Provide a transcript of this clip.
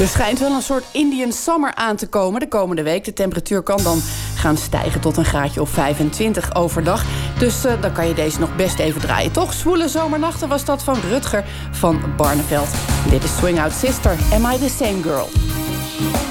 Er schijnt wel een soort Indian Summer aan te komen de komende week. De temperatuur kan dan gaan stijgen tot een graadje of 25 overdag. Dus dan kan je deze nog best even draaien. Toch, zwoele zomernachten was dat van Rutger van Barneveld. Dit is Swing Out Sister, Am I the Same Girl?